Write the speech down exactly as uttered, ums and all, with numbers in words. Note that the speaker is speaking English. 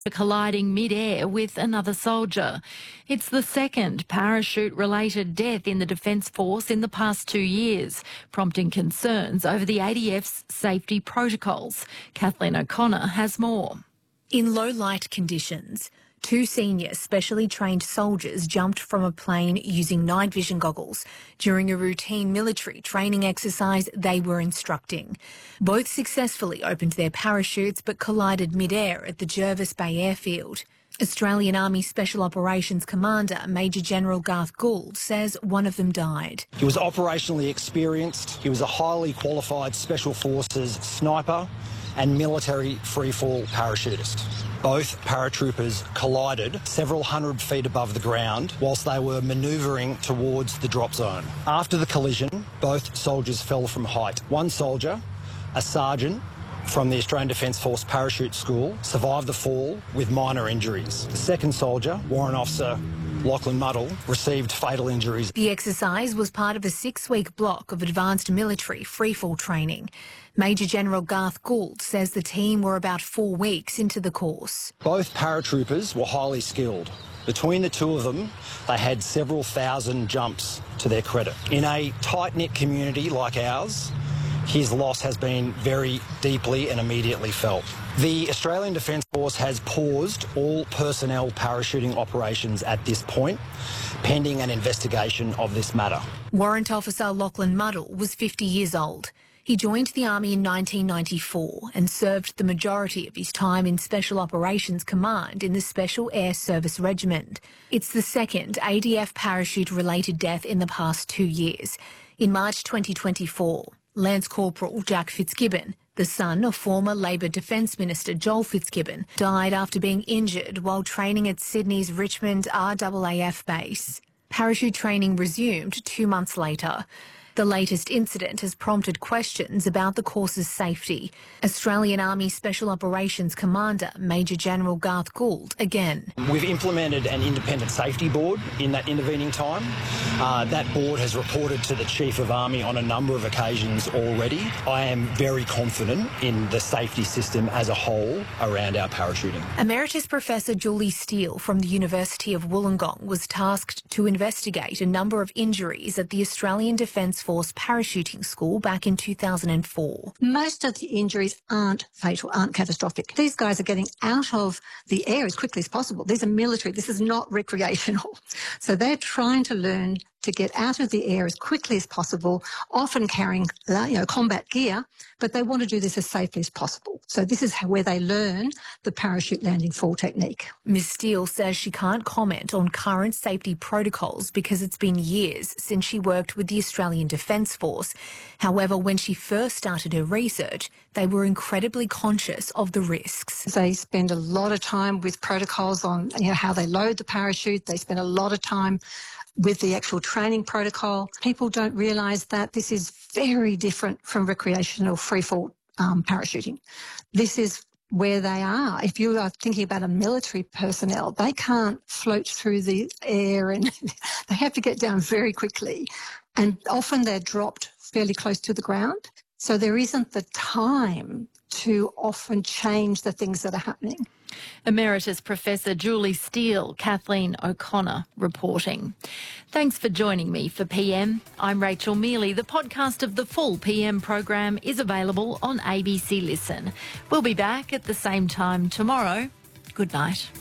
colliding mid-air with another soldier. It's the second parachute-related death in the Defence Force in the past two years, prompting concerns over the A D F's safety protocols. Kathleen O'Connor has more. In low-light conditions, two senior specially trained soldiers jumped from a plane using night vision goggles during a routine military training exercise they were instructing. Both successfully opened their parachutes but collided mid-air at the Jervis Bay airfield. Australian Army Special Operations Commander Major General Garth Gould says one of them died. He was operationally experienced. He was a highly qualified Special Forces sniper and military freefall parachutist. Both paratroopers collided several hundred feet above the ground whilst they were manoeuvring towards the drop zone. After the collision, both soldiers fell from height. One soldier, a sergeant from the Australian Defence Force Parachute School, survived the fall with minor injuries. The second soldier, Warrant Officer Lachlan Muddle, received fatal injuries. The exercise was part of a six-week block of advanced military freefall training. Major General Garth Gould says the team were about four weeks into the course. Both paratroopers were highly skilled. Between the two of them, they had several thousand jumps to their credit. In a tight-knit community like ours, his loss has been very deeply and immediately felt. The Australian Defence Force has paused all personnel parachuting operations at this point, pending an investigation of this matter. Warrant Officer Lachlan Muddle was fifty years old. He joined the Army in nineteen ninety-four and served the majority of his time in Special Operations Command in the Special Air Service Regiment. It's the second A D F parachute-related death in the past two years. In March twenty twenty-four, Lance Corporal Jack Fitzgibbon, the son of former Labor Defence Minister Joel Fitzgibbon, died after being injured while training at Sydney's Richmond R A A F base. Parachute training resumed two months later. The latest incident has prompted questions about the course's safety. Australian Army Special Operations Commander Major General Garth Gould again. We've implemented an independent safety board in that intervening time. Uh, that board has reported to the Chief of Army on a number of occasions already. I am very confident in the safety system as a whole around our parachuting. Emeritus Professor Julie Steele from the University of Wollongong was tasked to investigate a number of injuries at the Australian Defence Force Parachuting School back in two thousand four. Most of the injuries aren't fatal, aren't catastrophic. These guys are getting out of the air as quickly as possible. These are military. This is not recreational. So they're trying to learn to get out of the air as quickly as possible, often carrying you know, combat gear, but they want to do this as safely as possible. So this is where they learn the parachute landing fall technique. Miz Steele says she can't comment on current safety protocols because it's been years since she worked with the Australian Defence Force. However, when she first started her research, they were incredibly conscious of the risks. They spend a lot of time with protocols on you know, how they load the parachute. They spend a lot of time with the actual training protocol. People don't realise that this is very different from recreational freefall um, parachuting. This is where they are. If you are thinking about a military personnel, they can't float through the air and they have to get down very quickly. And often they're dropped fairly close to the ground. So there isn't the time to often change the things that are happening. Emeritus Professor Julie Steele, Kathleen O'Connor reporting. Thanks for joining me for P M. I'm Rachel Mealy. The podcast of the full P M program is available on A B C Listen. We'll be back at the same time tomorrow. Good night.